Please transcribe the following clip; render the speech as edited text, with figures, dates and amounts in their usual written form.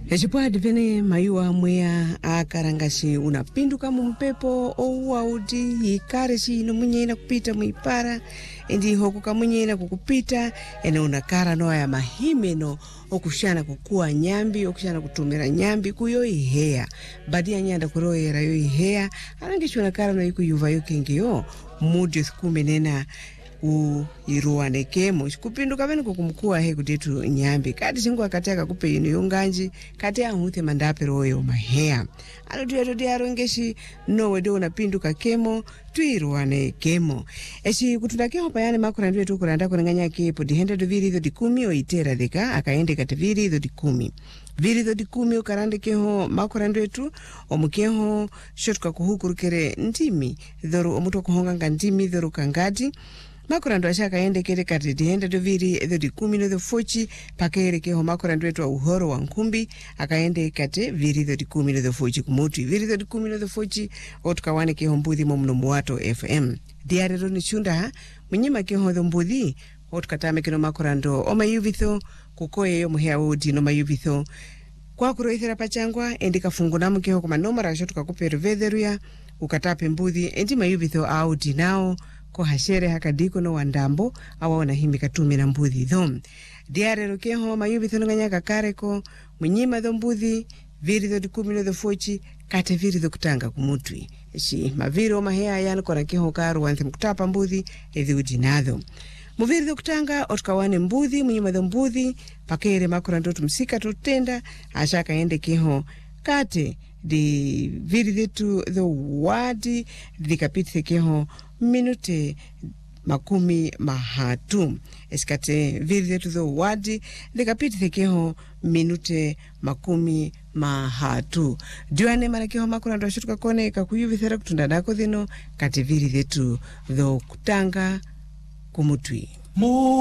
Ejipwa divene mayua mwea akarangashi unapinduka mumpepo ou audi hikareshi ino mwenye ina kupita muipara endi hoku kamunye ina kukupita ene unakara noa ya mahimeno okushana kukua nyambi okushana kutumira nyambi kuyo ihea badia nyanda kuroera yo ihea arangishu unakara no iku yuva yukengiyo mudi thukumenena iruwane kemo kupinduka vene kukumkua he kudetu nyambi kati singu akateka kupe ino yonganji kati ahunte mandape royo mahea alo diarongeshi no wedo unapinduka kemo tuiruwane kemo eshi kutundakeho payane makurandwe tu kuranda kuranganya kepo dihenda do viri do dikumi o itera deka akaende kati viri do dikumi viri do dikumi o karande keho makurandwe tu omukeho shotuka kuhukurukere ndimi dhoru omuto kuhonganga ndimi dhoru kangati makurando ashaka ende kere kati dihenda do viri edo dikumi no do fochi pakere keho makurando wetu wa uhoro wa nkumbi akaende kati viri do dikumi no do fochi kumutu viri do dikumi no do fochi otukawane keho mbudhi momno wato FM diarero ni chunda mwenyima keho do mbudhi otukatame keno makurando o mayuvitho kukoye yo muhea udi no mayuvitho kwa kuroithera pachangwa endi kafungunamu keho kuma nomara shotuka kuperu vedheruya ukatape mbudhi endi mayuvitho audi nao ko hashere hakadiko no wandambo awaona himi katumi na mbudhi dhom diarero keho mayuvitho nganya kakareko mwenyima do mbudhi viri do dikumi no do fochi kate viri do kutanga kumutwi shi maviro mahea yana kona keho karu wanthi mkutapa mbudhi edhi udinadho muviri do kutanga otkawane mbudhi mwenyima do mbudhi pakere makurando tumsika tutenda ashaka ende keho kate di viri detu do wadi dikapithe keho minute makumi mahatu eskate viri detu do wadi dikapithe keho minute makumi mahatu duane marakeho makurando ashutuka kone kakuyuvithera kutunda dako dhino kate viri detu do kutanga kumutwi